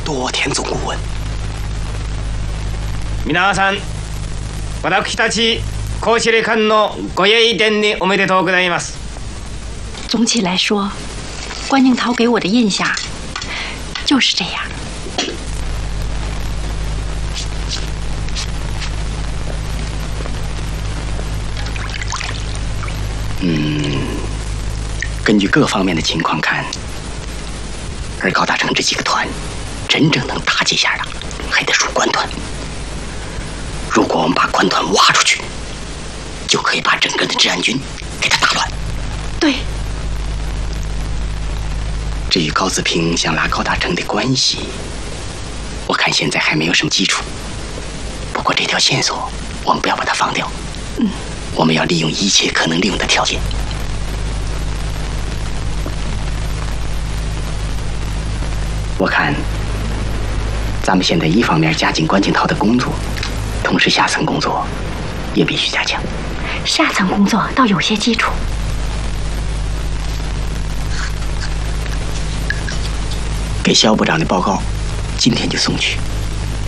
多田总顾问。 皆さん、私たち高司令官のご英伝におめでとうございます。 总体来说，关敬涛给我的印象就是这样。 根据各方面的情况看，而高大成这几个团真正能打几下的，还得数关团。如果我们把关团挖出去，就可以把整个的治安军给他打乱。 对。 至于高子平想拉高大成的关系，我看现在还没有什么基础。不过这条线索我们不要把它放掉。我们要利用一切可能利用的条件。我看，咱们现在一方面加紧关敬涛的工作，同时下层工作也必须加强。 下层工作倒有些基础。 给肖部长的报告，今天就送去。